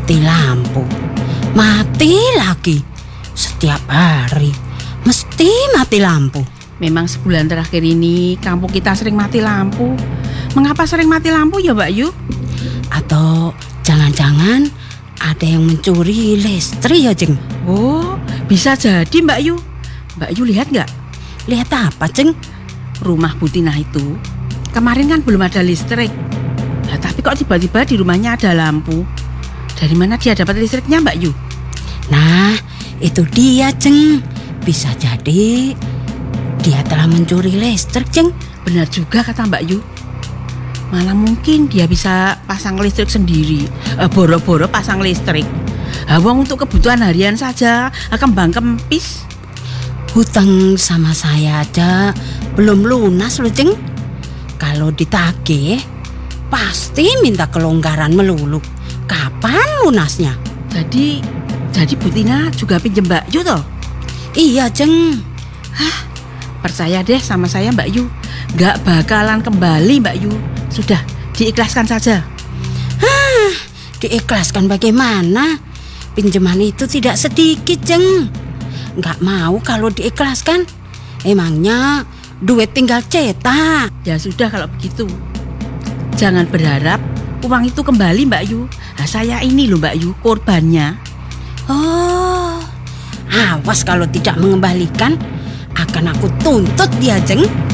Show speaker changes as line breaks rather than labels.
Mati lampu, mati lagi. Setiap hari mesti mati lampu.
Memang sebulan terakhir ini kampung kita sering mati lampu. Mengapa sering mati lampu ya Mbak Yu?
Atau jangan-jangan ada yang mencuri listrik ya, Jeng?
Oh, bisa jadi Mbak Yu. Mbak Yu lihat nggak?
Lihat apa, Jeng?
Rumah Butina itu kemarin kan belum ada listrik. Nah, tapi kok tiba-tiba di rumahnya ada lampu? Dari mana dia dapat listriknya Mbak Yu?
Nah, itu dia, Jeng. Bisa jadi dia telah mencuri listrik, Jeng.
Benar juga kata Mbak Yu. Malah mungkin dia bisa pasang listrik sendiri. Boro-boro pasang listrik. Wong untuk kebutuhan harian saja kembang kempis.
Hutang sama saya aja belum lunas loh, Jeng. Kalau ditagih pasti minta kelonggaran melulu. Kapan lunasnya?
Jadi Butina juga pinjem Mbak Yu toh?
Iya, Jeng.
Percaya deh sama saya Mbak Yu, gak bakalan kembali Mbak Yu. Sudah, diikhlaskan saja.
Diikhlaskan bagaimana? Pinjaman itu tidak sedikit, Jeng. Gak mau kalau diikhlaskan. Emangnya duit tinggal cetak.
Ya sudah kalau begitu. Jangan berharap uang itu kembali Mbak Yu. Nah, saya ini loh Mbak Yu, korbannya.
Oh, awas kalau tidak mengembalikan, akan aku tuntut dia, Jeng.